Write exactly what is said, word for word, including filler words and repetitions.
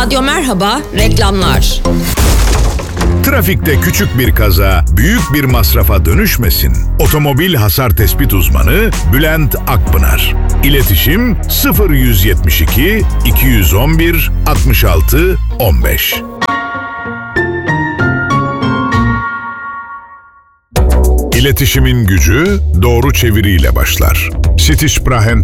Radyo Merhaba, reklamlar. Trafikte küçük bir kaza büyük bir masrafa dönüşmesin. Otomobil hasar tespit uzmanı Bülent Akpınar. İletişim sıfır yüz yetmiş iki iki yüz on bir altmış altı on beş. İletişimin gücü doğru çeviriyle başlar. Sitişprahen